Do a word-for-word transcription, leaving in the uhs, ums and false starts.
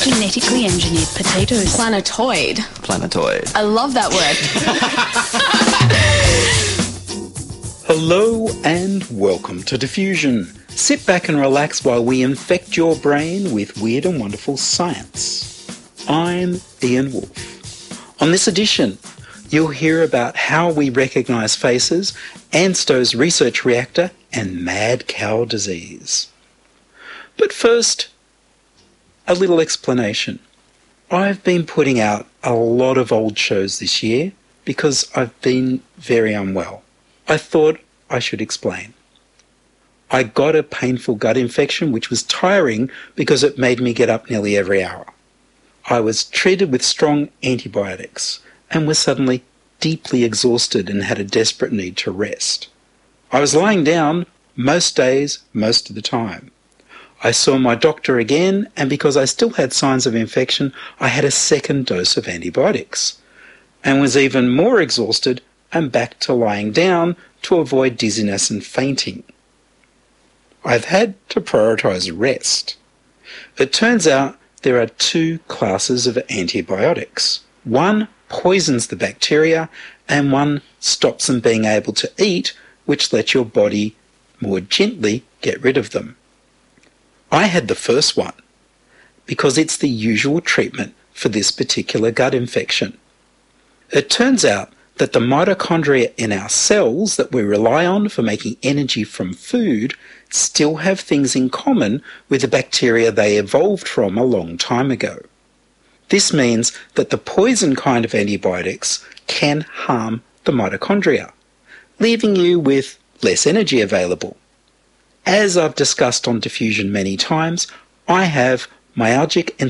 Genetically engineered potatoes. Planetoid. Planetoid. I love that word. Hello and welcome to Diffusion. Sit back and relax while we infect your brain with weird and wonderful science. I'm Ian Wolfe. On this edition, you'll hear about how we recognise faces, ANSTO's research reactor, and mad cow disease. But first, a little explanation. I've been putting out a lot of old shows this year because I've been very unwell. I thought I should explain. I got a painful gut infection which was tiring because it made me get up nearly every hour. I was treated with strong antibiotics and was suddenly deeply exhausted and had a desperate need to rest. I was lying down most days, most of the time. I saw my doctor again, and because I still had signs of infection, I had a second dose of antibiotics and was even more exhausted and back to lying down to avoid dizziness and fainting. I've had to prioritise rest. It turns out there are two classes of antibiotics. One poisons the bacteria and one stops them being able to eat, which lets your body more gently get rid of them. I had the first one because it's the usual treatment for this particular gut infection. It turns out that the mitochondria in our cells that we rely on for making energy from food still have things in common with the bacteria they evolved from a long time ago. This means that the poison kind of antibiotics can harm the mitochondria, leaving you with less energy available. As I've discussed on Diffusion many times, I have myalgic